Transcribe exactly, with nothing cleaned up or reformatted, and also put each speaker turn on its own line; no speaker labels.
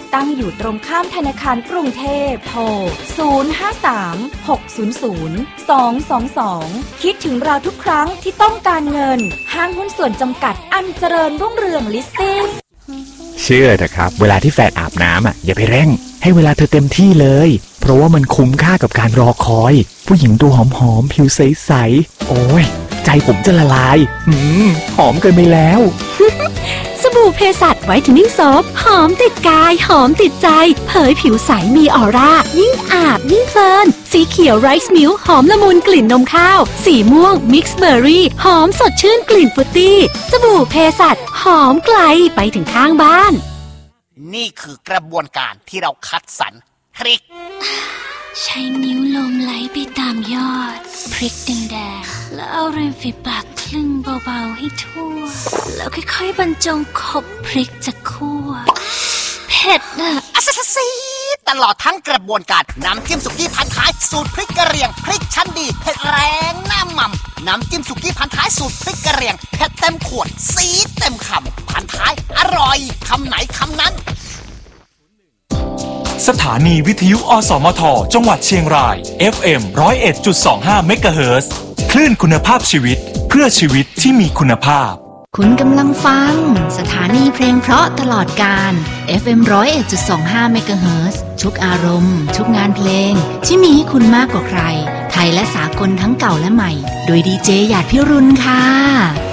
ตั้งอยู่ตรงข้ามธนาคารกรุงเทพโทรศูนย์ ห้า สาม หก ศูนย์ ศูนย์ สอง สอง สองคิดถึงเราทุกครั้งที่ต้องการเงินห้างหุ้นส่วนจำกัดอันเจริญรุ่งเรืองลิสซิ่ง
เชื่อเถอะครับเวลาที่แฟนอาบน้ำอ่ะอย่าไปเร่งให้เวลาเธอเต็มที่เลยเพราะว่ามันคุ้มค่ากับการรอคอยผู้หญิงตัวหอมๆผิวใสๆโอ้ยใจผมจะละลายอืมหอมเกินไปแล้ว
สบู่เพสัชไวท์เทนนิ่งโซฟหอมติดกายหอมติดใจเผยผิวใสมีออร่ายิ่งอาบยิ่งเพลินสีเขียวไรซ์มิลค์หอมละมุนกลิ่นนมข้าวสีม่วงมิกซ์เบอร์รี่หอมสดชื่นกลิ่นฟรุตตี้สบู่เพสัชหอมไกลไปถึงข้างบ้าน
นี่คือกระบวนการที่เราคัดสรรพริก
ใช้นิ้วลมไหลไปตามยอดพริกแดงๆแล้วเอาริมฝีปากคลึงเบาๆให้ทั่วแล้วค่อยๆบรรจงขบพริกจากคั่วเผ็ดอะ
อัสซีตลอดทั้งกระบวนการน้ำจิ้มสุกี้พันท้ายสูตรพริกกระเหรี่ยงพริกชั้นดีเผ็ดแรงหน้าหม่ำน้ำจิ้มสุกี้พันท้ายสูตรพริกกระเหรี่ยงเผ็ดเต็มขวดซีดเต็มคำพันท้ายอร่อยคำไหนคำนั้น
สถานีวิทยุอสมทจังหวัดเชียงราย เอฟ เอ็ม หนึ่งศูนย์เอ็ดจุดสองห้า เมกะเฮิรตซ์ คลื่นคุณภาพชีวิตเพื่อชีวิตที่มีคุณภาพ
คุณกำลังฟังสถานีเพลงเพราะตลอดกาล เอฟ เอ็ม หนึ่งศูนย์เอ็ดจุดสองห้า เมกะเฮิรตซ์ ทุกอารมณ์ทุกงานเพลงที่มีให้คุณมากกว่าใครไทยและสากลทั้งเก่าและใหม่โดยดีเจหยาดพิรุณค่ะ